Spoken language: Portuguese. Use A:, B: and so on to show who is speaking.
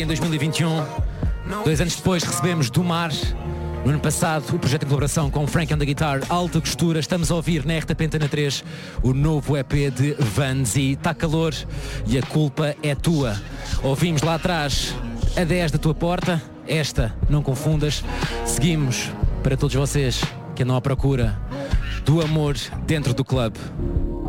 A: Em 2021, 2 anos depois, recebemos do Mar. No ano passado, o projeto em colaboração com Frank and the Guitar, Alta Costura. Estamos a ouvir na RTP Antena 3 o novo EP de Vanzi. Está calor e a culpa é tua. Ouvimos lá atrás a 10 da tua porta. Esta, não confundas. Seguimos para todos vocês que andam à procura do amor dentro do clube.